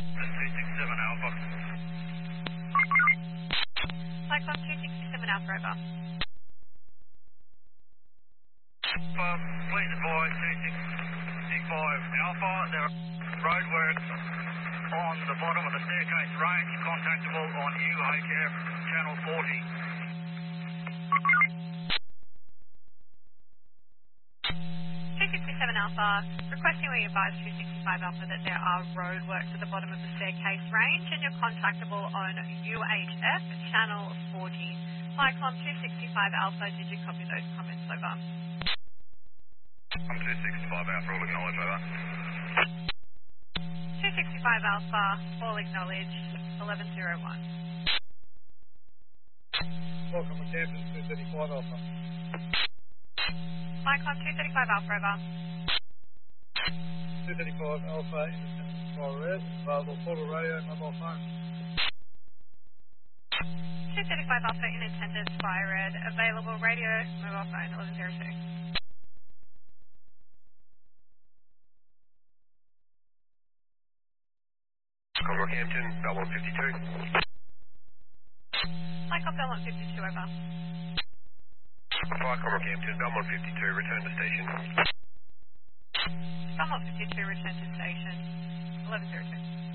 267 Alpha. Cyclone 267 Alpha, over. Please advise 265 Alpha. There are roadworks on the bottom of the staircase range, contactable on UHF channel 40. 267 Alpha, requesting we advise 265 Alpha that there are roadworks at the bottom of the staircase range and you're contactable on UHF channel 40. Cyclone 265 Alpha, did you copy those comments, over? 265 Alpha, all acknowledged, over. 265 Alpha, all acknowledged, 1101. Welcome to Camden 235 Alpha. Cyclone 235 Alpha, over. 235 Alpha, independent fire red, available portal radio, mobile phone. 235 Alpha in attendance, fire red, available radio, mobile phone, 1102. Congo Hampton, Bell 152. Cyclone Bell 152, over. Fire Congo Hampton, Bell 152, return to station. Bell 152, return to station, 1102.